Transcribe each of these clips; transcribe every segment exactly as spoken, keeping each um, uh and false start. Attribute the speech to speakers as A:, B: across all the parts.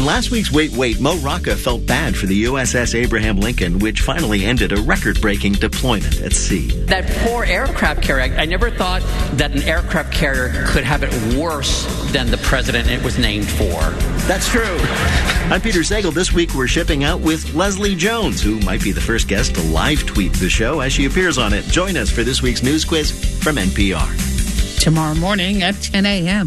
A: On last week's Wait, Wait, Mo Rocca felt bad for the U S S Abraham Lincoln, which finally ended a record-breaking deployment at sea.
B: That poor aircraft carrier, I never thought that an aircraft carrier could have it worse than the president it was named for.
A: That's true. I'm Peter Sagal. This week we're shipping out with Leslie Jones, who might be the first guest to live tweet the show as she appears on it. Join us for this week's news quiz from N P R.
C: Tomorrow morning at ten a.m.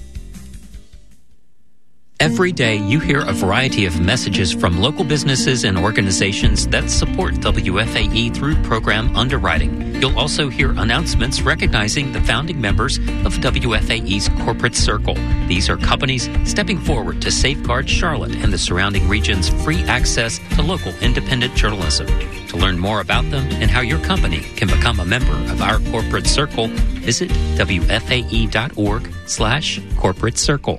D: Every day, you hear a variety of messages from local businesses and organizations that support W F A E through program underwriting. You'll also hear announcements recognizing the founding members of W F A E's corporate circle. These are companies stepping forward to safeguard Charlotte and the surrounding region's free access to local independent journalism. To learn more about them and how your company can become a member of our corporate circle, visit W F A E dot org slash corporate circle.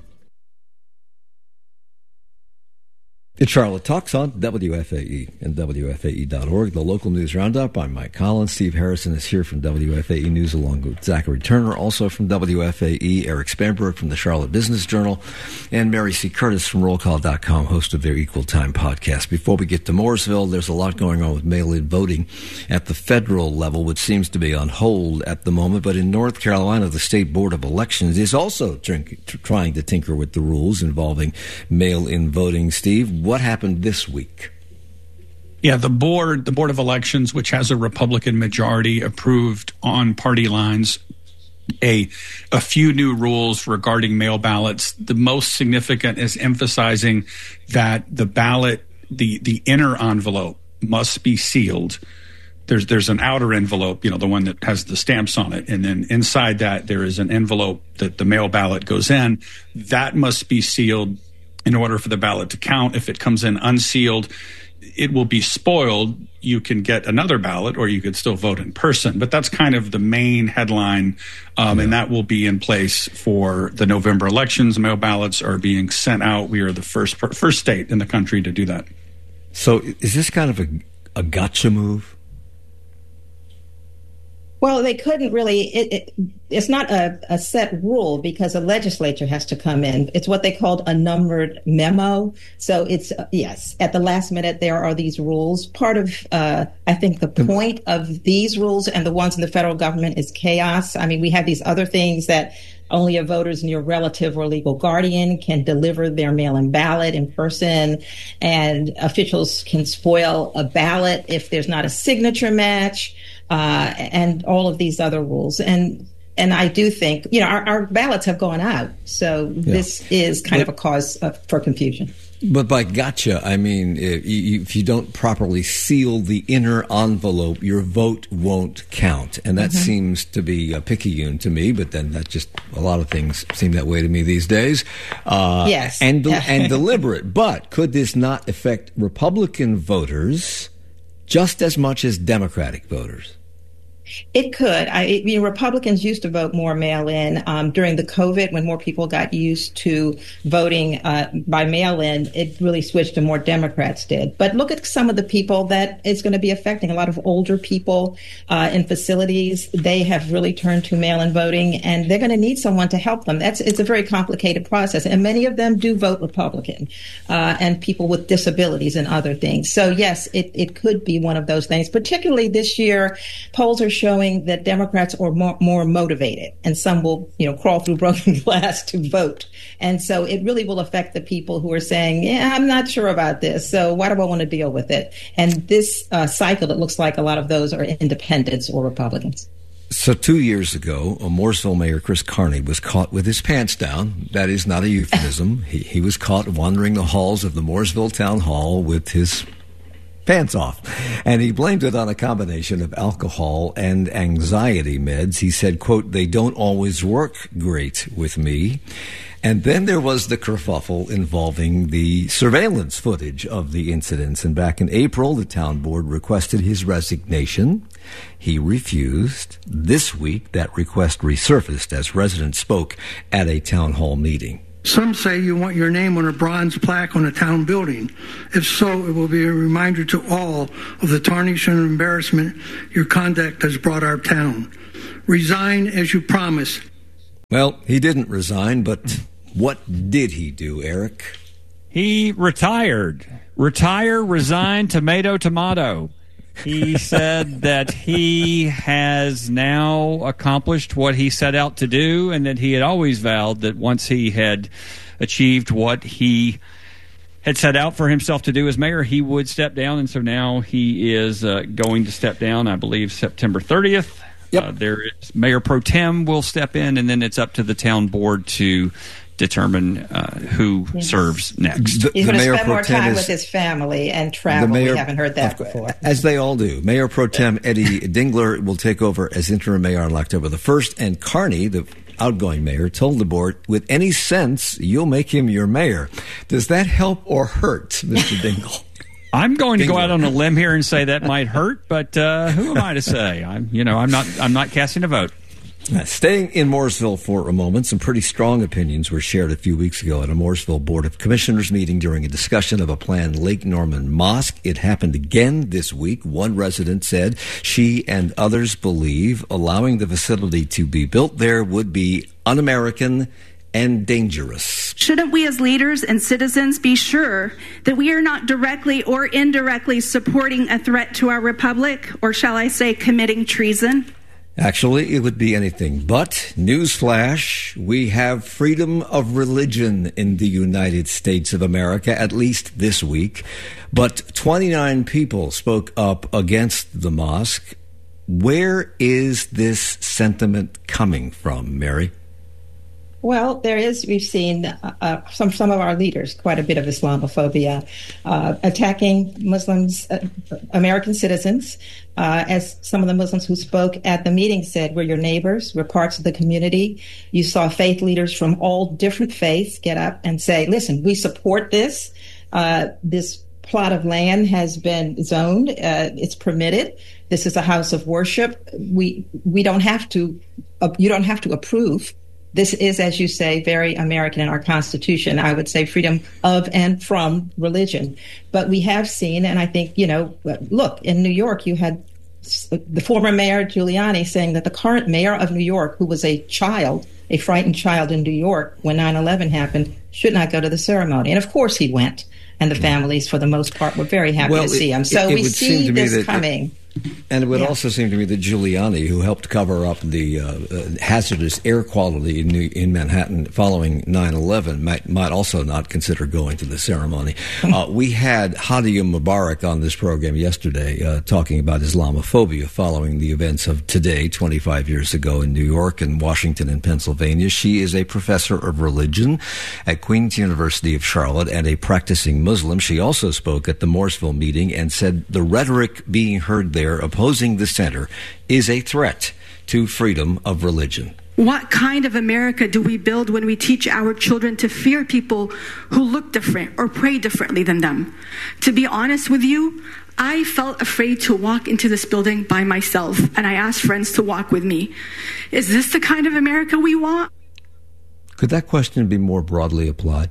E: It's Charlotte Talks on W F A E and W F A E dot org, the local news roundup. I'm Mike Collins. Steve Harrison is here from W F A E News along with Zachary Turner, also from W F A E, Eric Spanberg from the Charlotte Business Journal, and Mary C. Curtis from roll call dot com, host of their Equal Time podcast. Before we get to Mooresville, there's a lot going on with mail-in voting at the federal level, which seems to be on hold at the moment. But in North Carolina, the State Board of Elections is also drink, trying to tinker with the rules involving mail-in voting. Steve, what happened this week?
F: Yeah, the board, the Board of Elections, which has a Republican majority, approved on party lines a a few new rules regarding mail ballots. The most significant is emphasizing that the ballot, the the inner envelope must be sealed. There's there's an outer envelope, you know, the one that has the stamps on it, and then inside that there is an envelope that the mail ballot goes in. That must be sealed in order for the ballot to count. If it comes in unsealed, it will be spoiled. You can get another ballot, or you could still vote in person. But that's kind of the main headline, um, yeah. and that will be in place for the November elections. Mail ballots are being sent out. We are the first first state in the country to do that.
E: So is this kind of a, a gotcha move?
G: Well, they couldn't really, it, it, it's not a, a set rule because a legislature has to come in. It's what they called a numbered memo. So it's, uh, yes, at the last minute, there are these rules. Part of, uh, I think the point of these rules and the ones in the federal government is chaos. I mean, we have these other things that only a voter's near relative or legal guardian can deliver their mail-in ballot in person, and officials can spoil a ballot if there's not a signature match. Uh, and all of these other rules. And and I do think, you know, our, our ballots have gone out. So yeah. This is kind but, of a cause of, for confusion.
E: But by gotcha, I mean, if you, if you don't properly seal the inner envelope, your vote won't count. And that mm-hmm. seems to be a picayune to me, but then that just, a lot of things seem that way to me these days. Uh,
G: yes.
E: And, de- and deliberate. But could this not affect Republican voters just as much as Democratic voters?
G: It could. I, I mean, Republicans used to vote more mail-in. Um, during the COVID, when more people got used to voting uh, by mail-in, it really switched to more Democrats did. But look at some of the people that it's going to be affecting. A lot of older people uh, in facilities, they have really turned to mail-in voting, and they're going to need someone to help them. That's It's a very complicated process, and many of them do vote Republican, uh, and people with disabilities and other things. So, yes, it, it could be one of those things. Particularly this year, polls are showing that Democrats are more, more motivated, and some will, you know, crawl through broken glass to vote. And so it really will affect the people who are saying, yeah, I'm not sure about this, so why do I want to deal with it? And this uh, cycle, it looks like a lot of those are independents or Republicans.
E: So two years ago, Mooresville Mayor Chris Carney was caught with his pants down. That is not a euphemism. he, he was caught wandering the halls of the Mooresville Town Hall with his pants off. And he blamed it on a combination of alcohol and anxiety meds. He said, quote, "They don't always work great with me." And then there was the kerfuffle involving the surveillance footage of the incidents. And back in April, the town board requested his resignation. He refused. This week, that request resurfaced as residents spoke at a town hall meeting.
H: Some say you want your name on a bronze plaque on a town building. If so, it will be a reminder to all of the tarnish and embarrassment your conduct has brought our town. Resign as you promised.
E: Well, he didn't resign, but what did he do, Eric?
I: He retired. Retire, resign, tomato, tomato. He said that he has now accomplished what he set out to do, and that he had always vowed that once he had achieved what he had set out for himself to do as mayor, he would step down. And so now he is uh, going to step down, I believe, September thirtieth. Yep. Uh, there is Mayor Pro Tem will step in, and then it's up to the town board to determine uh, who yes. serves next.
G: The, He's going to spend more time is, with his family and travel. Mayor, we haven't heard that of, before.
E: As they all do. Mayor Pro Tem Eddie Dingler will take over as interim mayor on October the first, and Carney, the outgoing mayor, told the board, with any sense, you'll make him your mayor. Does that help or hurt, Mister Dingle?
I: I'm going to go out on a limb here and say that might hurt, but uh, who am I to say? I'm, you know, I'm not. I'm not casting a vote.
E: Uh, staying in Mooresville for a moment, some pretty strong opinions were shared a few weeks ago at a Mooresville Board of Commissioners meeting during a discussion of a planned Lake Norman mosque. It happened again this week. One resident said she and others believe allowing the facility to be built there would be un-American and dangerous.
J: Shouldn't we as leaders and citizens be sure that we are not directly or indirectly supporting a threat to our republic, or shall I say committing treason?
E: Actually, it would be anything but. Newsflash, we have freedom of religion in the United States of America, at least this week. But twenty-nine people spoke up against the mosque. Where is this sentiment coming from, Mary?
G: Well, there is, we've seen uh, some some of our leaders, quite a bit of Islamophobia, uh, attacking Muslims, uh, American citizens, uh, as some of the Muslims who spoke at the meeting said, we're your neighbors, we're parts of the community. You saw faith leaders from all different faiths get up and say, listen, we support this. Uh, this plot of land has been zoned. Uh, it's permitted. This is a house of worship. We we don't have to, uh, you don't have to approve. This is, as you say, very American in our Constitution. I would say freedom of and from religion. But we have seen, and I think, you know, look, in New York, you had the former mayor Giuliani saying that the current mayor of New York, who was a child, a frightened child in New York when nine eleven happened, should not go to the ceremony. And of course he went. And the families, for the most part, were very happy
E: well,
G: to see him. So
E: it, it
G: we see this coming.
E: It, and it would yeah. also seem to me that Giuliani, who helped cover up the uh, uh, hazardous air quality in, New, in Manhattan following nine eleven, might, might also not consider going to the ceremony. Uh, we had Hadia Mubarak on this program yesterday uh, talking about Islamophobia following the events of today, twenty-five years ago in New York and Washington and Pennsylvania. She is a professor of religion at Queen's University of Charlotte and a practicing Muslim. She also spoke at the Mooresville meeting and said the rhetoric being heard there opposing the center is a threat to freedom of religion.
J: What kind of America do we build when we teach our children to fear people who look different or pray differently than them? To be honest with you, I felt afraid to walk into this building by myself, and I asked friends to walk with me. Is this the kind of America we want?
E: Could that question be more broadly applied?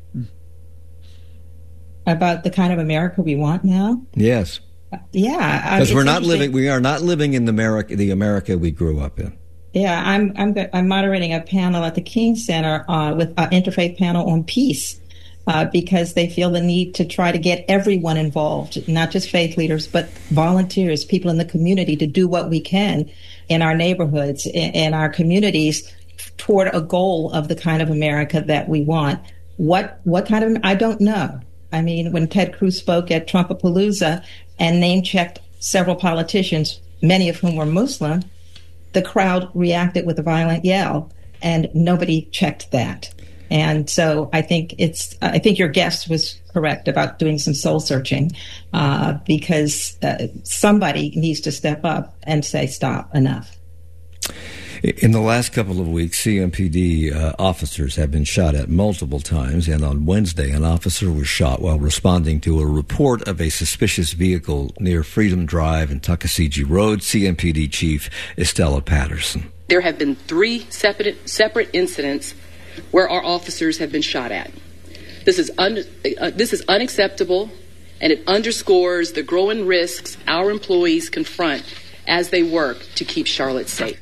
G: About the kind of America we want now?
E: Yes.
G: Yeah,
E: because we're not living. We are not living in the America, the America we grew up in.
G: Yeah, I'm I'm I'm moderating a panel at the King Center uh, with an interfaith panel on peace uh, because they feel the need to try to get everyone involved, not just faith leaders, but volunteers, people in the community, to do what we can in our neighborhoods, in, in our communities, toward a goal of the kind of America that we want. What what kind of? I don't know. I mean, when Ted Cruz spoke at Trumpapalooza and name-checked several politicians, many of whom were Muslim, the crowd reacted with a violent yell, and nobody checked that. And so I think it's, I think your guest was correct about doing some soul searching, uh, because uh, somebody needs to step up and say, stop, enough.
E: In the last couple of weeks, C M P D uh, officers have been shot at multiple times, and on Wednesday, an officer was shot while responding to a report of a suspicious vehicle near Freedom Drive and Tuckasegee Road. C M P D Chief Estella Patterson.
K: There have been three separate, separate incidents where our officers have been shot at. This is, un, uh, this is unacceptable, and it underscores the growing risks our employees confront as they work to keep Charlotte safe.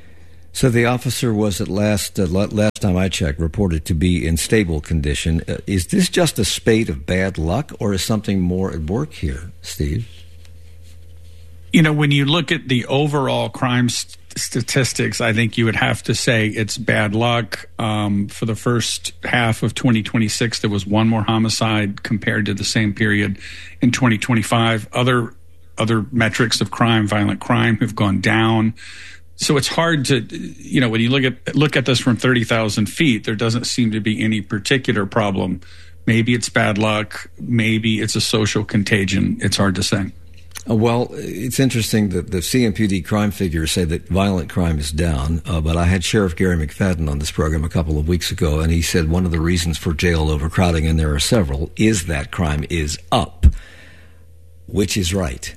E: So the officer was at last, uh, last time I checked, reported to be in stable condition. Uh, is this just a spate of bad luck, or is something more at work here, Steve?
F: You know, when you look at the overall crime st- statistics, I think you would have to say it's bad luck. Um, for the first half of twenty twenty-six, there was one more homicide compared to the same period in twenty twenty-five. Other other metrics of crime, violent crime, have gone down. So it's hard to, you know, when you look at look at this from thirty thousand feet, there doesn't seem to be any particular problem. Maybe it's bad luck. Maybe it's a social contagion. It's hard to say.
E: Well, it's interesting that the C M P D crime figures say that violent crime is down, uh, but I had Sheriff Gary McFadden on this program a couple of weeks ago, and he said one of the reasons for jail overcrowding, and there are several, is that crime is up. Which is right?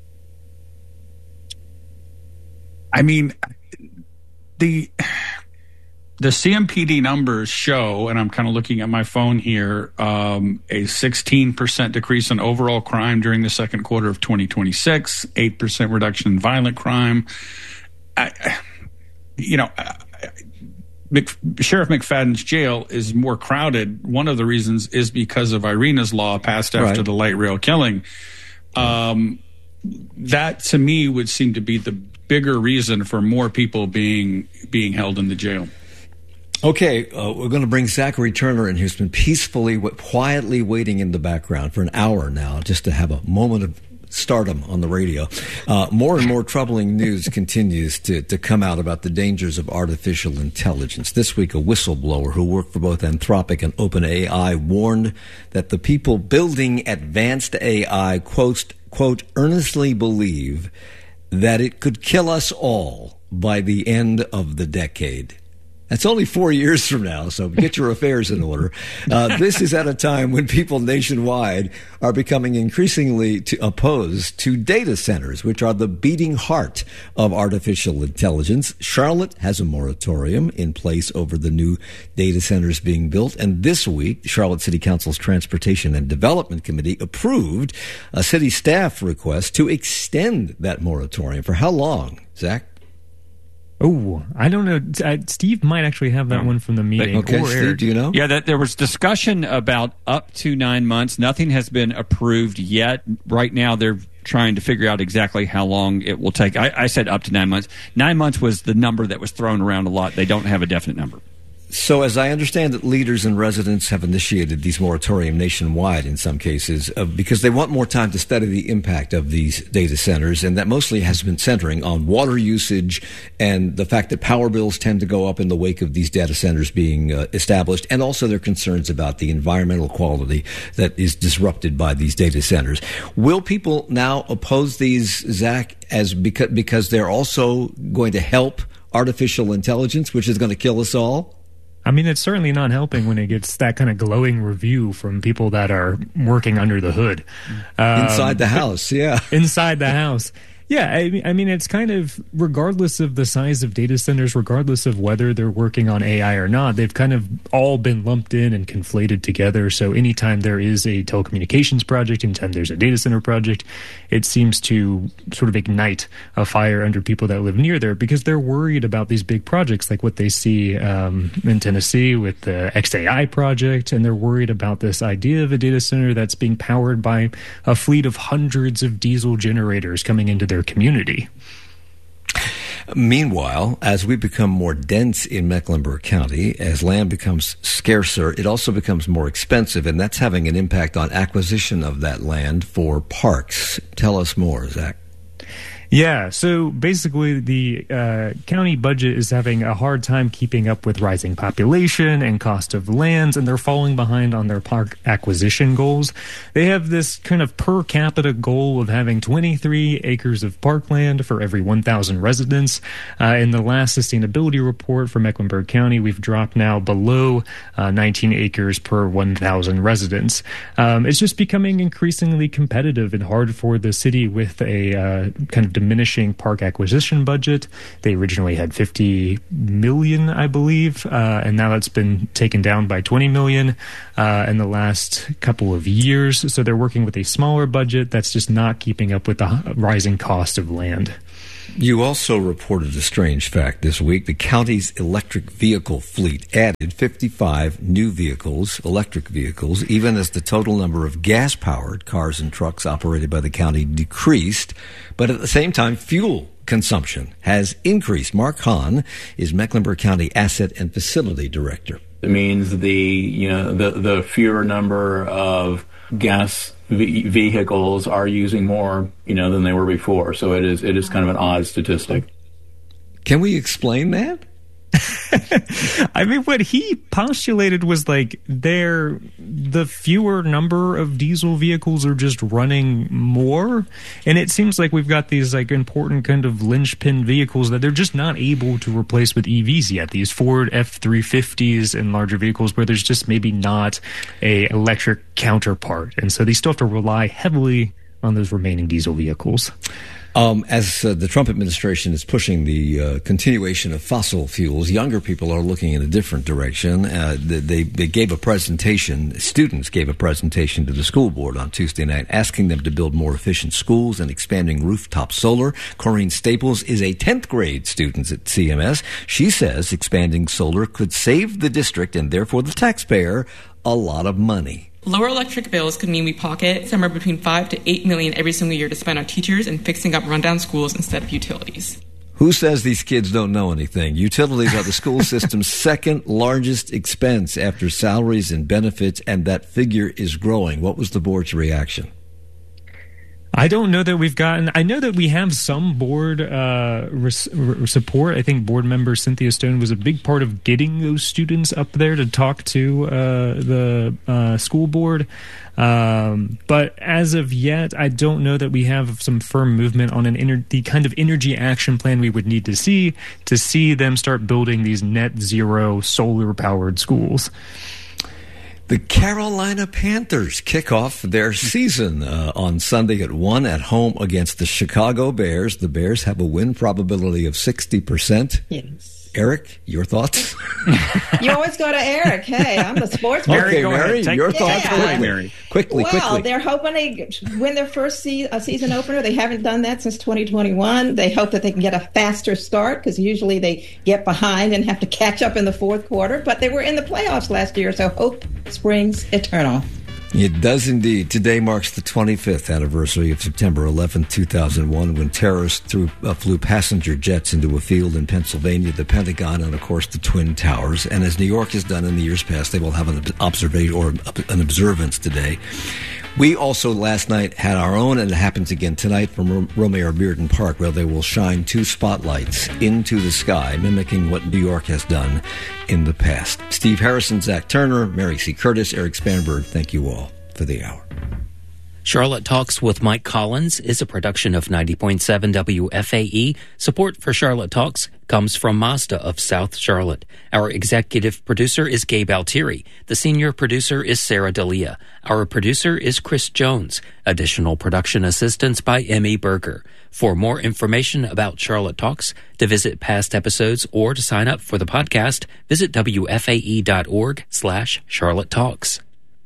F: I mean, the the C M P D numbers show, and I'm kind of looking at my phone here, um, a sixteen percent decrease in overall crime during the second quarter of twenty twenty-six, eight percent reduction in violent crime. I, you know, Mc, Sheriff McFadden's jail is more crowded. One of the reasons is because of Irina's Law passed after
E: Right.
F: the light rail killing. Um, that, to me, would seem to be the bigger reason for more people being being held in the jail.
E: Okay, uh, we're going to bring Zachary Turner in, who's been peacefully, quietly waiting in the background for an hour now, just to have a moment of stardom on the radio. Uh, more and more troubling news continues to, to come out about the dangers of artificial intelligence. This week, a whistleblower who worked for both Anthropic and OpenAI warned that the people building advanced A I, quote, quote, earnestly believe that it could kill us all by the end of the decade. That's only four years from now, so get your affairs in order. Uh, this is at a time when people nationwide are becoming increasingly to opposed to data centers, which are the beating heart of artificial intelligence. Charlotte has a moratorium in place over the new data centers being built. And this week, Charlotte City Council's Transportation and Development Committee approved a city staff request to extend that moratorium. For how long, Zach?
L: Oh, I don't know. Uh, Steve might actually have that one from the meeting.
E: Okay,
L: or
E: Steve,
L: aired.
E: do you know?
I: Yeah, that there was discussion about up to nine months. Nothing has been approved yet. Right now, they're trying to figure out exactly how long it will take. I, I said up to nine months. Nine months was the number that was thrown around a lot. They don't have a definite number.
E: So as I understand it, leaders and residents have initiated these moratorium nationwide in some cases uh, because they want more time to study the impact of these data centers, and that mostly has been centering on water usage and the fact that power bills tend to go up in the wake of these data centers being uh, established, and also their concerns about the environmental quality that is disrupted by these data centers. Will people now oppose these, Zach, as because, because they're also going to help artificial intelligence, which is going to kill us all?
L: I mean, it's certainly not helping when it gets that kind of glowing review from people that are working under the hood. Um,
E: Inside the house, yeah.
L: Inside the house. Yeah, I, I mean, it's kind of, regardless of the size of data centers, regardless of whether they're working on A I or not, they've kind of all been lumped in and conflated together. So anytime there is a telecommunications project, anytime there's a data center project, it seems to sort of ignite a fire under people that live near there because they're worried about these big projects like what they see um, in Tennessee with the X A I project, and they're worried about this idea of a data center that's being powered by a fleet of hundreds of diesel generators coming into their community.
E: Meanwhile, as we become more dense in Mecklenburg County, as land becomes scarcer, it also becomes more expensive, and that's having an impact on acquisition of that land for parks. Tell us more, Zach.
L: Yeah, so basically the uh, county budget is having a hard time keeping up with rising population and cost of lands, and they're falling behind on their park acquisition goals. They have this kind of per capita goal of having twenty-three acres of parkland for every one thousand residents. Uh, in the last sustainability report for Mecklenburg County, we've dropped now below uh, nineteen acres per one thousand residents. Um, it's just becoming increasingly competitive and hard for the city with a uh, kind of diminishing park acquisition budget. They originally had fifty million, I believe, uh, and now that's been taken down by twenty million uh, in the last couple of years. So they're working with a smaller budget that's just not keeping up with the rising cost of land.
E: You also reported a strange fact this week. The county's electric vehicle fleet added fifty-five new vehicles, electric vehicles, even as the total number of gas-powered cars and trucks operated by the county decreased. But at the same time, fuel consumption has increased. Mark Hahn is Mecklenburg County Asset and Facility Director.
M: It means the, you know, the, the fewer number of gas v- vehicles are using more, you know, than they were before. So it is it is kind of an odd statistic.
E: Can we explain that?
L: I mean, what he postulated was like there, the fewer number of diesel vehicles are just running more. And it seems like we've got these like important kind of linchpin vehicles that they're just not able to replace with E Vs yet. These Ford F three fifties and larger vehicles where there's just maybe not a electric counterpart. And so they still have to rely heavily on those remaining diesel vehicles.
E: Um, as uh, the Trump administration is pushing the uh, continuation of fossil fuels, younger people are looking in a different direction. Uh, they, they gave a presentation, students gave a presentation to the school board on Tuesday night asking them to build more efficient schools and expanding rooftop solar. Corrine Staples is a tenth grade student at C M S. She says expanding solar could save the district and therefore the taxpayer a lot of money.
N: Lower electric bills could mean we pocket somewhere between five to eight million every single year to spend on teachers and fixing up rundown schools instead of utilities.
E: Who says these kids don't know anything? Utilities are the school system's second largest expense after salaries and benefits, and that figure is growing. What was the board's reaction?
L: I don't know that we've gotten. I know that we have some board uh, res, r- support. I think board member Cynthia Stone was a big part of getting those students up there to talk to uh, the uh, school board. Um, but as of yet, I don't know that we have some firm movement on an ener- the kind of energy action plan we would need to see to see them start building these net zero solar powered schools.
E: The Carolina Panthers kick off their season uh, on Sunday at one at home against the Chicago Bears. The Bears have a win probability of sixty percent.
G: Yes.
E: Eric, your thoughts?
G: You always go to Eric. Hey, I'm the sports person.
E: Okay, Mary, your
G: yeah.
E: thoughts quickly. Mary. Quickly,
G: well,
E: quickly.
G: They're hoping they win their first se- uh, season opener. They haven't done that since twenty twenty-one. They hope that they can get a faster start because usually they get behind and have to catch up in the fourth quarter. But they were in the playoffs last year, so hope springs eternal.
E: It does indeed. Today marks the twenty-fifth anniversary of September eleventh, two thousand one, when terrorists threw, uh, flew passenger jets into a field in Pennsylvania, the Pentagon, and, of course, the Twin Towers. And as New York has done in the years past, they will have an observation or an observance today. We also last night had our own, and it happens again tonight from Romare Bearden Park, where they will shine two spotlights into the sky, mimicking what New York has done in the past. Steve Harrison, Zach Turner, Mary C. Curtis, Eric Spanberg, thank you all for the hour.
D: Charlotte Talks with Mike Collins is a production of ninety point seven W F A E. Support for Charlotte Talks comes from Mazda of South Charlotte. Our executive producer is Gabe Altieri. The senior producer is Sarah D'Elia. Our producer is Chris Jones. Additional production assistance by Emmy Berger. For more information about Charlotte Talks, to visit past episodes, or to sign up for the podcast, visit W F A E dot org slash Charlotte Talks.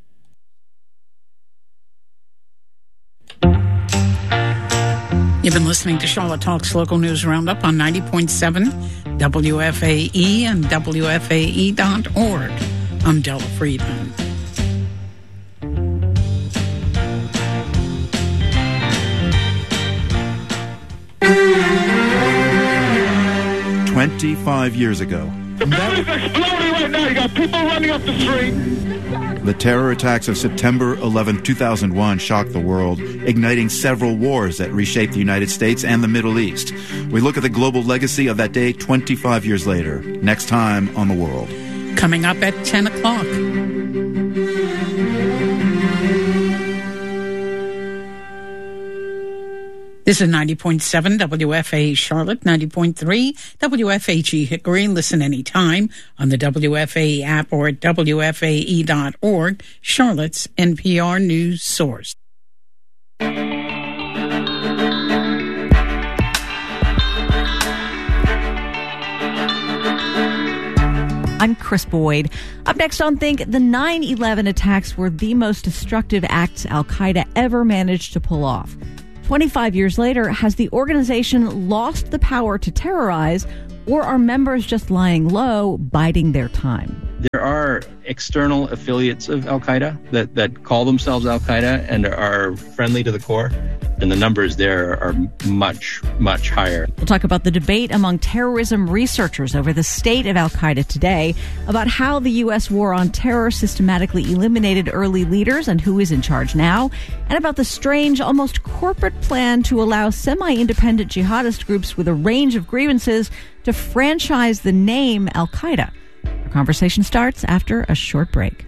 C: You've been listening to Charlotte Talks Local News Roundup on ninety point seven W F A E and W F A E dot org. I'm Della Friedman.
O: Twenty-five years ago,
P: That is exploding right now. You got people running up the street.
O: the terror attacks of September eleventh, two thousand one shocked the world, igniting several wars that reshaped the United States and the Middle East. We look at the global legacy of that day twenty-five years later, next time on The World.
C: Coming up at ten o'clock. This is ninety point seven W F A E Charlotte, ninety point three W F H E Hickory. Listen anytime on the W F A E app or at W F A E dot org, Charlotte's N P R news source.
Q: I'm Chris Boyd. Up next on Think, the nine eleven attacks were the most destructive acts Al-Qaeda ever managed to pull off. twenty-five years later, has the organization lost the power to terrorize, or are members just lying low, biding their time?
R: There are external affiliates of al-Qaeda that, that call themselves al-Qaeda and are friendly to the core, and the numbers there are much, much higher.
Q: We'll talk about the debate among terrorism researchers over the state of al-Qaeda today, about how the U S war on terror systematically eliminated early leaders and who is in charge now, and about the strange, almost corporate plan to allow semi-independent jihadist groups with a range of grievances to franchise the name al-Qaeda. Our conversation starts after a short break.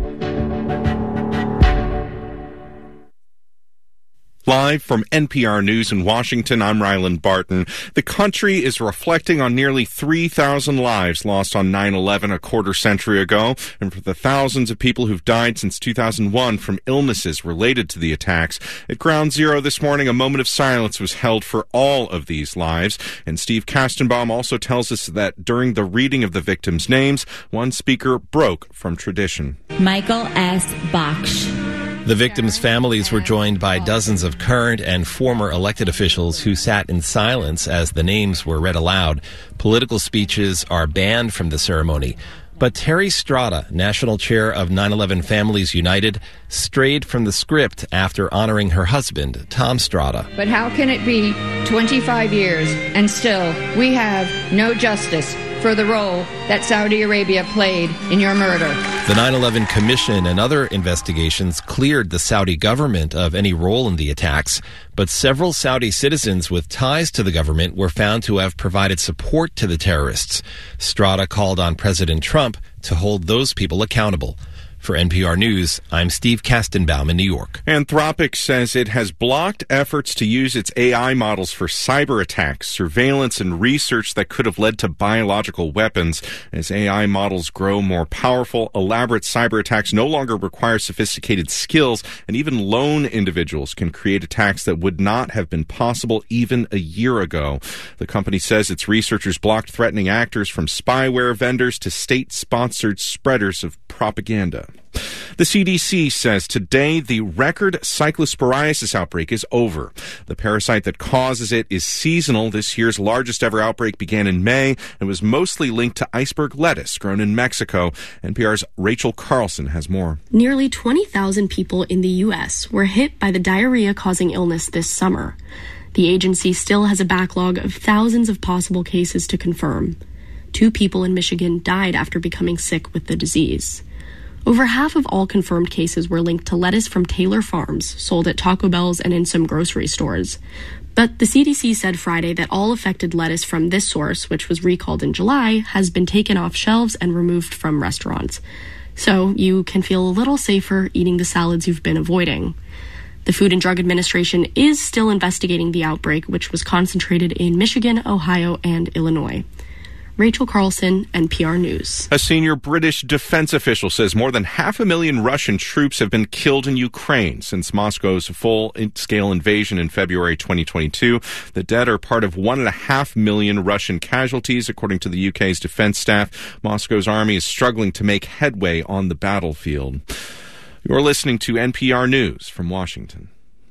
S: Live from N P R News in Washington, I'm Ryland Barton. The country is reflecting on nearly three thousand lives lost on nine eleven a quarter century ago, and for the thousands of people who've died since two thousand one from illnesses related to the attacks. At Ground Zero this morning, a moment of silence was held for all of these lives, and Steve Kastenbaum also tells us that during the reading of the victims' names, one speaker broke from tradition.
T: Michael S. Baksh.
U: The victims' families were joined by dozens of current and former elected officials who sat in silence as the names were read aloud. Political speeches are banned from the ceremony. But Terry Strada, national chair of nine eleven Families United, strayed from the script after honoring her husband, Tom Strada.
V: But how can it be twenty-five years and still we have no justice for the role that Saudi Arabia played in your murder?
U: The nine eleven Commission and other investigations cleared the Saudi government of any role in the attacks, but several Saudi citizens with ties to the government were found to have provided support to the terrorists. Strada called on President Trump to hold those people accountable. For N P R News, I'm Steve Kastenbaum in New York.
S: Anthropic says it has blocked efforts to use its A I models for cyber attacks, surveillance, and research that could have led to biological weapons. As A I models grow more powerful, elaborate cyber attacks no longer require sophisticated skills, and even lone individuals can create attacks that would not have been possible even a year ago. The company says its researchers blocked threatening actors from spyware vendors to state-sponsored spreaders of propaganda. The C D C says today the record cyclosporiasis outbreak is over. The parasite that causes it is seasonal. This year's largest ever outbreak began in May and was mostly linked to iceberg lettuce grown in Mexico. N P R's Rachel Carlson has more.
W: Nearly twenty thousand people in the U S were hit by the diarrhea-causing illness this summer. The agency still has a backlog of thousands of possible cases to confirm. Two people in Michigan died after becoming sick with the disease. Over half of all confirmed cases were linked to lettuce from Taylor Farms, sold at Taco Bell's and in some grocery stores. But the C D C said Friday that all affected lettuce from this source, which was recalled in July, has been taken off shelves and removed from restaurants. So you can feel a little safer eating the salads you've been avoiding. The Food and Drug Administration is still investigating the outbreak, which was concentrated in Michigan, Ohio, and Illinois. Rachel Carlson, N P R News.
S: A senior British defense official says more than half a million Russian troops have been killed in Ukraine since Moscow's full-scale invasion in February twenty twenty-two. The dead are part of one and a half million Russian casualties, according to the U K's defense staff. Moscow's army is struggling to make headway on the battlefield. You're listening to N P R News from Washington.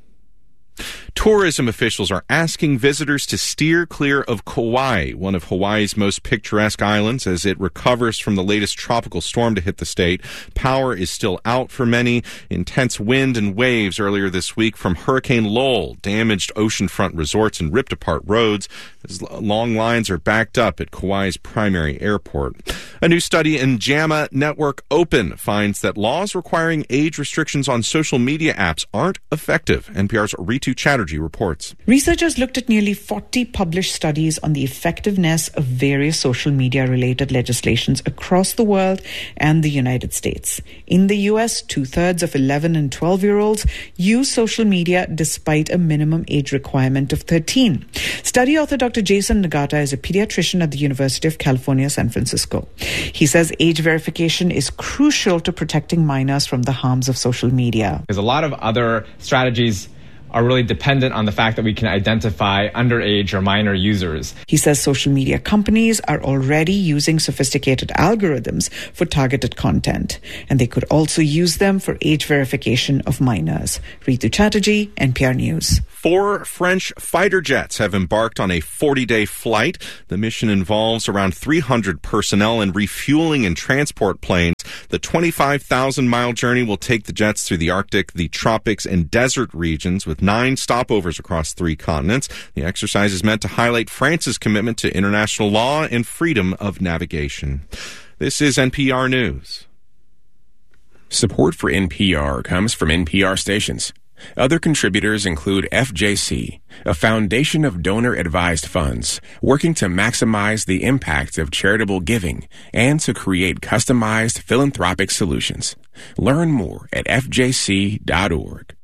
S: Tourism officials are asking visitors to steer clear of Kauai, one of Hawaii's most picturesque islands, as it recovers from the latest tropical storm to hit the state. Power is still out for many. Intense wind and waves earlier this week from Hurricane Lowell damaged oceanfront resorts and ripped apart roads, as long lines are backed up at Kauai's primary airport. A new study in JAMA Network Open finds that laws requiring age restrictions on social media apps aren't effective. N P R's Ritu Chatterjee reports.
X: Researchers looked at nearly forty published studies on the effectiveness of various social media-related legislations across the world and the United States. In the U S, two-thirds of eleven and twelve-year-olds use social media despite a minimum age requirement of thirteen. Study author Doctor Jason Nagata is a pediatrician at the University of California, San Francisco. He says age verification is crucial to protecting minors from the harms of social media.
Y: There's a lot of other strategies are really dependent on the fact that we can identify underage or minor users.
X: He says social media companies are already using sophisticated algorithms for targeted content, and they could also use them for age verification of minors. Ritu Chatterjee, N P R News.
S: Four French fighter jets have embarked on a forty-day flight. The mission involves around three hundred personnel and refueling and transport planes. The twenty-five thousand mile journey will take the jets through the Arctic, the tropics, and desert regions with nine stopovers across three continents. The exercise is meant to highlight France's commitment to international law and freedom of navigation. This is N P R News.
A: Support for N P R comes from N P R stations. Other contributors include F J C, a foundation of donor-advised funds working to maximize the impact of charitable giving and to create customized philanthropic solutions. Learn more at F J C dot org.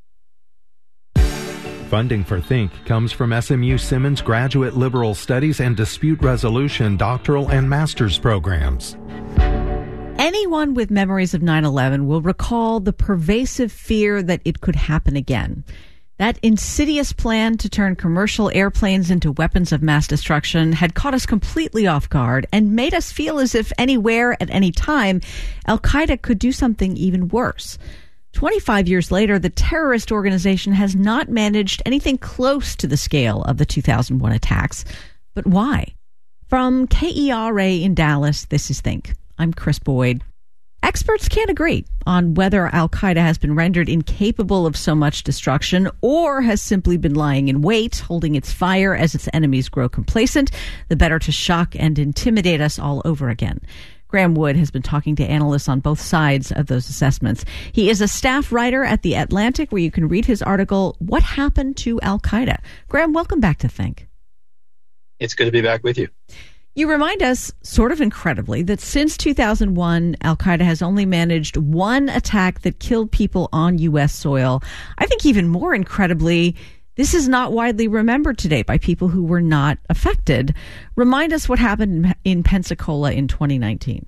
B: Funding for Think comes from S M U Simmons Graduate Liberal Studies and Dispute Resolution doctoral and master's programs.
Q: Anyone with memories of nine eleven will recall the pervasive fear that it could happen again. That insidious plan to turn commercial airplanes into weapons of mass destruction had caught us completely off guard and made us feel as if anywhere at any time, Al-Qaeda could do something even worse. twenty-five years later, the terrorist organization has not managed anything close to the scale of the two thousand one attacks. But why? From K E R A in Dallas, this is Think. I'm Chris Boyd. Experts can't agree on whether Al-Qaeda has been rendered incapable of so much destruction or has simply been lying in wait, holding its fire as its enemies grow complacent, the better to shock and intimidate us all over again. Graham Wood has been talking to analysts on both sides of those assessments. He is a staff writer at The Atlantic, where you can read his article, What Happened to Al-Qaeda? Graham, welcome back to Think.
R: It's good to be back with you.
Q: You remind us, sort of incredibly, that since two thousand one, Al-Qaeda has only managed one attack that killed people on U S soil. I think even more incredibly, this is not widely remembered today by people who were not affected. Remind us what happened in Pensacola in twenty nineteen.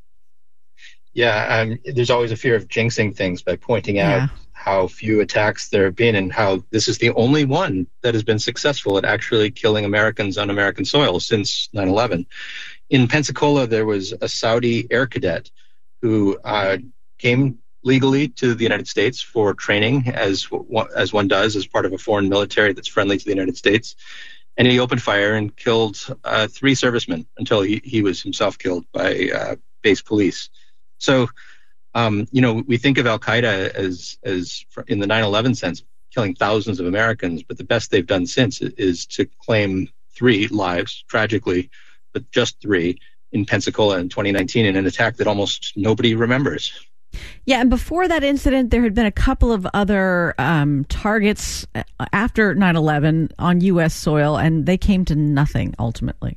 R: Yeah, um, there's always a fear of jinxing things by pointing out yeah. how few attacks there have been and how this is the only one that has been successful at actually killing Americans on American soil since nine eleven. In Pensacola, there was a Saudi air cadet who uh, came legally to the United States for training, as as one does as part of a foreign military that's friendly to the United States. And he opened fire and killed uh, three servicemen until he, he was himself killed by uh, base police. So, um, you know, we think of Al-Qaeda as, as in the nine eleven sense, killing thousands of Americans, but the best they've done since is to claim three lives, tragically, but just three, in Pensacola in twenty nineteen in an attack that almost nobody remembers.
Q: Yeah, and before that incident, there had been a couple of other um, targets after nine eleven on U S soil, and they came to nothing ultimately.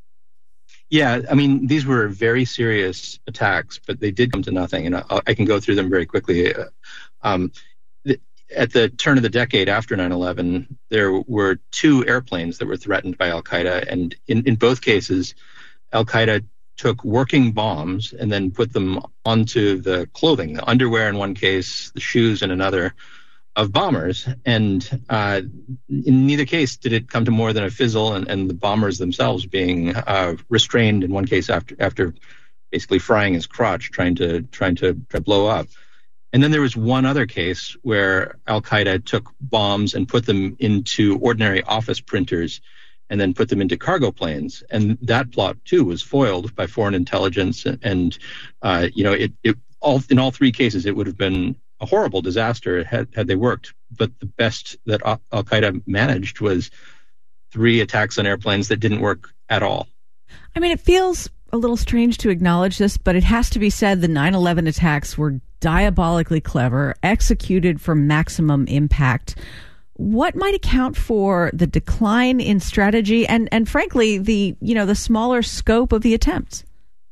R: Yeah, I mean, these were very serious attacks, but they did come to nothing, and I, I can go through them very quickly. Um, th- at the turn of the decade after nine eleven, there were two airplanes that were threatened by Al-Qaeda, and in, in both cases, Al-Qaeda took working bombs and then put them onto the clothing, the underwear in one case, the shoes in another, of bombers. And uh, in neither case did it come to more than a fizzle, and, and the bombers themselves being uh, restrained in one case after after basically frying his crotch, trying to trying to, to blow up. And then there was one other case where Al-Qaeda took bombs and put them into ordinary office printers and then put them into cargo planes. And that plot, too, was foiled by foreign intelligence. And, uh, you know, it, it all in all three cases, it would have been a horrible disaster had, had they worked. But the best that Al-Qaeda managed was three attacks on airplanes that didn't work at all.
Q: I mean, it feels a little strange to acknowledge this, but it has to be said the nine eleven attacks were diabolically clever, executed for maximum impact. What might account for the decline in strategy and, and frankly, the, you know, the smaller scope of the attempts?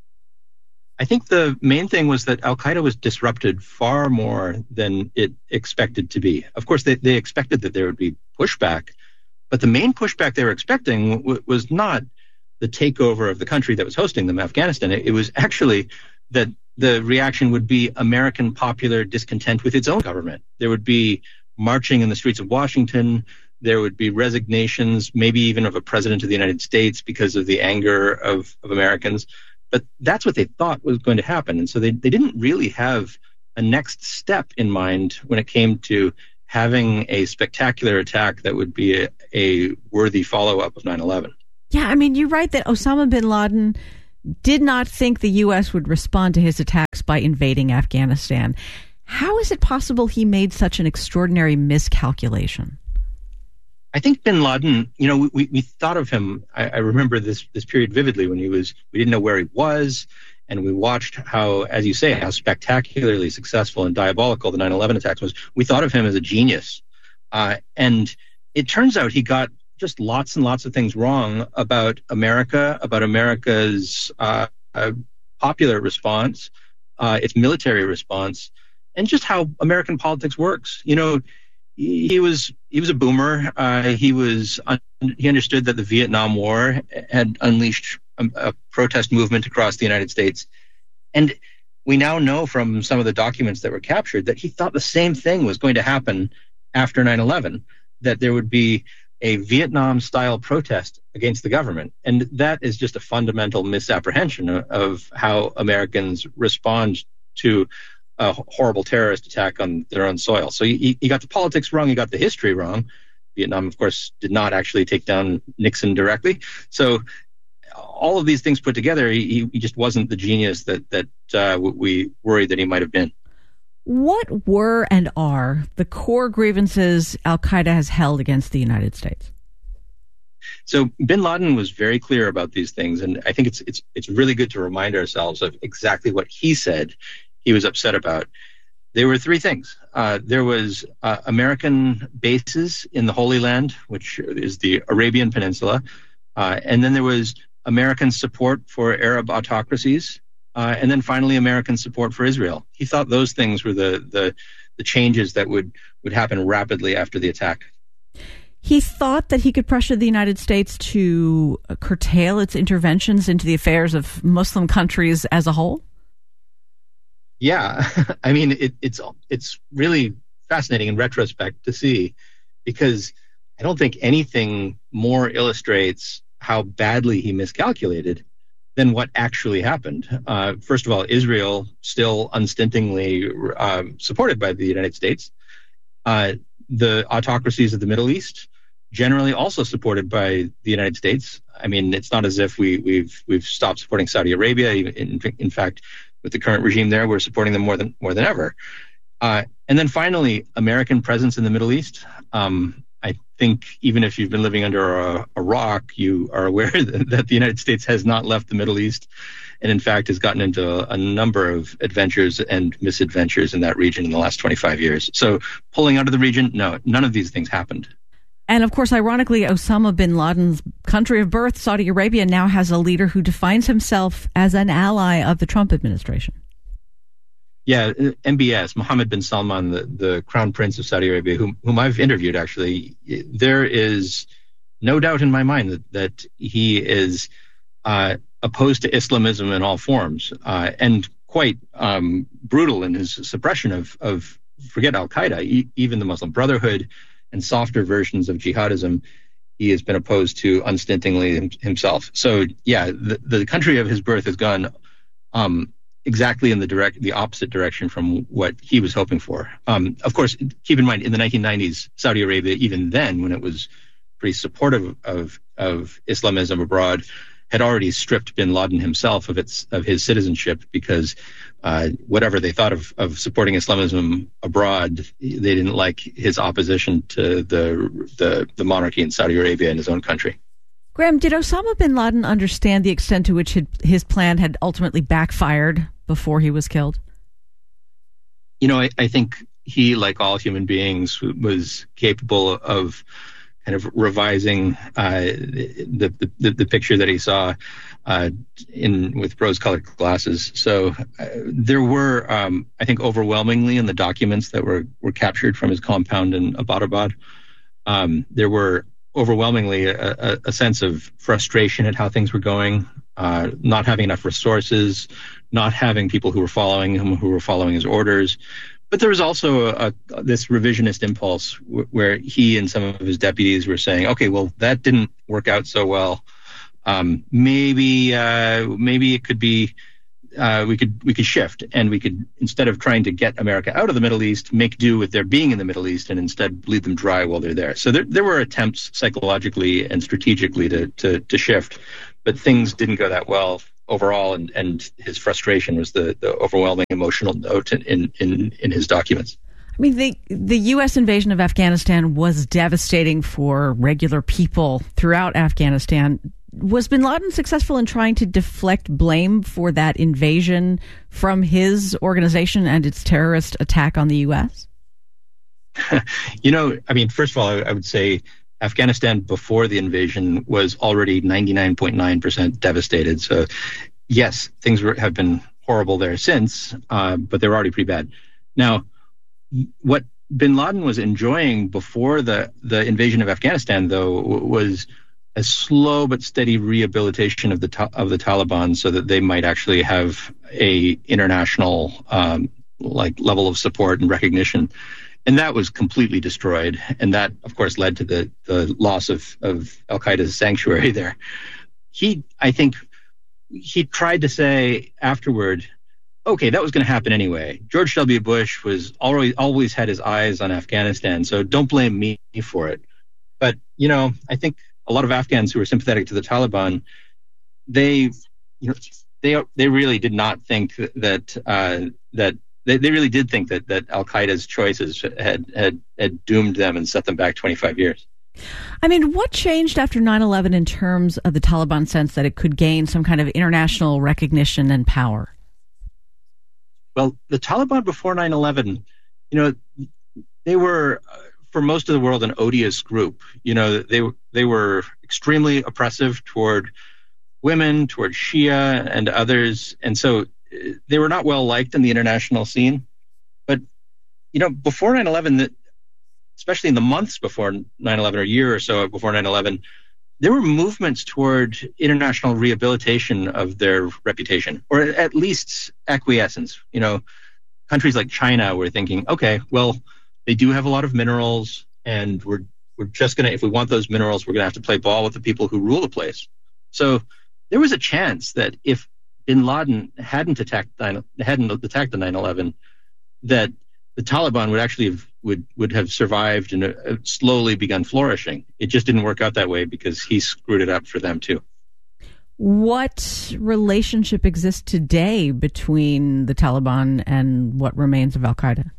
R: I think the main thing was that Al-Qaeda was disrupted far more than it expected to be. Of course, they, they expected that there would be pushback, but the main pushback they were expecting w- was not the takeover of the country that was hosting them, Afghanistan. It, it was actually that the reaction would be American popular discontent with its own government. There would be marching in the streets of Washington. There would be resignations, maybe even of a president of the United States because of the anger of, of Americans. But that's what they thought was going to happen. And so they, they didn't really have a next step in mind when it came to having a spectacular attack that would be a, a worthy follow-up of nine eleven.
Q: Yeah, I mean, you write that Osama bin Laden did not think the U S would respond to his attacks by invading Afghanistan. How is it possible he made such an extraordinary miscalculation?
R: I think bin Laden, you know, we, we thought of him, I, I remember this, this period vividly when he was, we didn't know where he was, and we watched how, as you say, how spectacularly successful and diabolical the nine eleven attacks was. We thought of him as a genius. Uh, and it turns out he got just lots and lots of things wrong about America, about America's uh, uh, popular response, uh, its military response, and just how American politics works. You know, he, he was he was a boomer. Uh, he was un- he understood that the Vietnam War had unleashed a, a protest movement across the United States, and we now know from some of the documents that were captured that he thought the same thing was going to happen after nine eleven, that there would be a Vietnam-style protest against the government. And that is just a fundamental misapprehension of, of how Americans respond to a horrible terrorist attack on their own soil. So he, he got the politics wrong, he got the history wrong. Vietnam, of course, did not actually take down Nixon directly. So all of these things put together, he, he just wasn't the genius that, that uh, we worried that he might have been.
Q: What were and are the core grievances al-Qaeda has held against the United States?
R: So bin Laden was very clear about these things, and I think it's it's it's really good to remind ourselves of exactly what he said he was upset about. There were three things. Uh, there was uh, American bases in the Holy Land, which is the Arabian Peninsula, uh, and then there was American support for Arab autocracies. Uh, and then finally, American support for Israel. He thought those things were the, the the changes that would, would happen rapidly after the attack.
Q: He thought that he could pressure the United States to curtail its interventions into the affairs of Muslim countries as a whole?
R: Yeah. I mean, it, it's it's really fascinating in retrospect to see, because I don't think anything more illustrates how badly he miscalculated than what actually happened. Uh, first of all, Israel still unstintingly uh, supported by the United States. Uh, the autocracies of the Middle East generally also supported by the United States. I mean, it's not as if we, we've we've stopped supporting Saudi Arabia. In, in fact, with the current regime there, we're supporting them more than more than ever. Uh, and then finally, American presence in the Middle East. Um, I think even if you've been living under a, a rock, you are aware that, that the United States has not left the Middle East, and in fact has gotten into a, a number of adventures and misadventures in that region in the last twenty-five years. So pulling out of the region, no, none of these things happened.
Q: And of course, ironically, Osama bin Laden's country of birth, Saudi Arabia, now has a leader who defines himself as an ally of the Trump administration.
R: Yeah, M B S, Mohammed bin Salman, the, the crown prince of Saudi Arabia, whom, whom I've interviewed, actually, there is no doubt in my mind that, that he is uh, opposed to Islamism in all forms, uh, and quite um, brutal in his suppression of, of forget al-Qaeda, e- even the Muslim Brotherhood and softer versions of jihadism. He has been opposed to unstintingly him, himself. So, yeah, the, the country of his birth has gone um, exactly in the direct, the opposite direction from what he was hoping for. Um, of course, keep in mind, in the nineteen nineties, Saudi Arabia, even then, when it was pretty supportive of, of Islamism abroad, had already stripped bin Laden himself of its of his citizenship, because uh, whatever they thought of, of supporting Islamism abroad, they didn't like his opposition to the, the the monarchy in Saudi Arabia in his own country.
Q: Graham, did Osama bin Laden understand the extent to which his plan had ultimately backfired before he was killed?
R: You know, I, I think he, like all human beings, was capable of kind of revising uh, the, the the picture that he saw uh, in with rose-colored glasses. So uh, there were, um, I think, overwhelmingly in the documents that were, were captured from his compound in Abbottabad, um, there were overwhelmingly a, a, a sense of frustration at how things were going, uh, not having enough resources, not having people who were following him, who were following his orders. But there was also a, a, this revisionist impulse w- where he and some of his deputies were saying, okay, well, that didn't work out so well. Um, maybe uh, maybe it could be uh, we could we could shift, and we could, instead of trying to get America out of the Middle East, make do with their being in the Middle East, and instead bleed them dry while they're there. So there there were attempts psychologically and strategically to to, to shift, but things didn't go that well overall, and, and his frustration was the, the overwhelming emotional note in, in, in his documents.
Q: I mean, the the U S invasion of Afghanistan was devastating for regular people throughout Afghanistan. Was bin Laden successful in trying to deflect blame for that invasion from his organization and its terrorist attack on the U S?
R: You know, I mean, first of all, I, I would say Afghanistan before the invasion was already ninety-nine point nine percent devastated. So, yes, things were, have been horrible there since, uh, but they were already pretty bad. Now, what bin Laden was enjoying before the, the invasion of Afghanistan, though, was a slow but steady rehabilitation of the of the Taliban, so that they might actually have a international um, like level of support and recognition. And that was completely destroyed. And that, of course, led to the, the loss of, of al-Qaeda's sanctuary there. He, I think, he tried to say afterward, okay, that was going to happen anyway. George W. Bush was always, always had his eyes on Afghanistan, so don't blame me for it. But, you know, I think a lot of Afghans who were sympathetic to the Taliban, they, you know, they they really did not think that uh, that They, they really did think that, that al-Qaeda's choices had, had had doomed them and set them back twenty-five years.
Q: I mean, what changed after nine eleven in terms of the Taliban sense that it could gain some kind of international recognition and power?
R: Well, the Taliban before nine eleven, you know, they were, for most of the world, an odious group. You know, they they were extremely oppressive toward women, toward Shia and others, and so they were not well liked in the international scene. But, you know, before nine eleven, especially in the months before nine eleven, or a year or so before nine eleven, there were movements toward international rehabilitation of their reputation, or at least acquiescence. You know, countries like China were thinking, okay, well, they do have a lot of minerals, and we're we're just going to, if we want those minerals, we're going to have to play ball with the people who rule the place. So there was a chance that if bin Laden hadn't attacked hadn't attacked the nine eleven, that the Taliban would actually have, would would have survived and uh, slowly begun flourishing. It just didn't work out that way because he screwed it up for them too.
Q: What relationship exists today between the Taliban and what remains of al-Qaeda?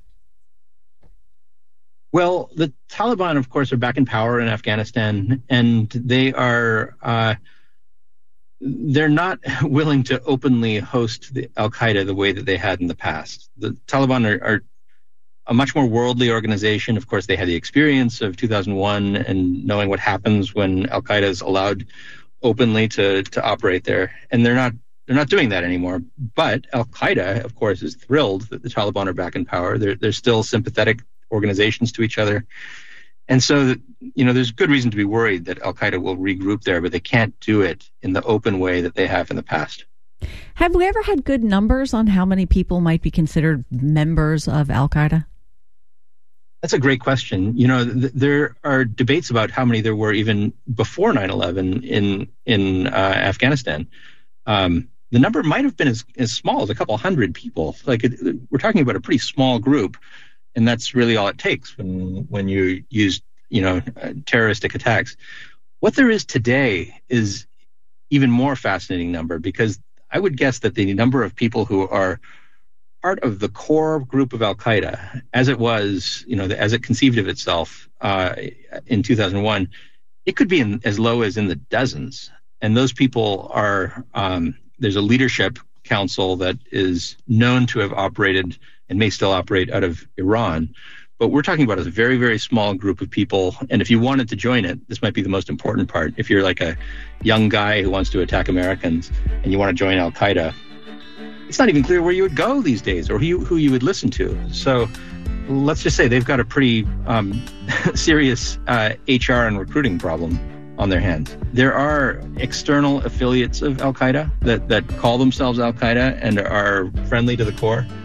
R: Well, the Taliban, of course, are back in power in Afghanistan, and they are. Uh, They're not willing to openly host the al-Qaeda the way that they had in the past. The Taliban are, are a much more worldly organization. Of course, they had the experience of two thousand one and knowing what happens when al-Qaeda is allowed openly to, to operate there. And they're not they're not doing that anymore. But al-Qaeda, of course, is thrilled that the Taliban are back in power. They're, they're still sympathetic organizations to each other. And so, you know, there's good reason to be worried that al-Qaeda will regroup there, but they can't do it in the open way that they have in the past.
Q: Have we ever had good numbers on how many people might be considered members of al-Qaeda?
R: That's a great question. You know, th- there are debates about how many there were even before nine eleven in in uh, Afghanistan. Um, the number might have been as, as small as a couple hundred people. Like it, we're talking about a pretty small group. And that's really all it takes when when you use, you know, uh, terroristic attacks. What there is today is even more fascinating number, because I would guess that the number of people who are part of the core group of al-Qaeda, as it was, you know, as it conceived of itself uh, in two thousand one, it could be in, as low as in the dozens. And those people are, um, there's a leadership council that is known to have operated and may still operate out of Iran. But we're talking about a very, very small group of people. And if you wanted to join it, this might be the most important part. If you're like a young guy who wants to attack Americans and you want to join al-Qaeda, it's not even clear where you would go these days or who you, who you would listen to. So let's just say they've got a pretty um, serious uh, H R and recruiting problem on their hands. There are external affiliates of al-Qaeda that, that call themselves al-Qaeda and are friendly to the core.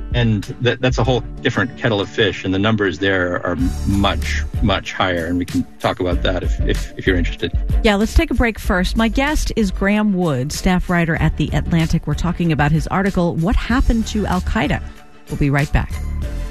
R: And that, that's a whole different kettle of fish, and the numbers there are much, much higher. And we can talk about that if, if, if you're interested.
Q: Yeah, let's take a break first. My guest is Graham Wood, staff writer at The Atlantic. We're talking about his article, What Happened to Al-Qaeda? We'll be right back.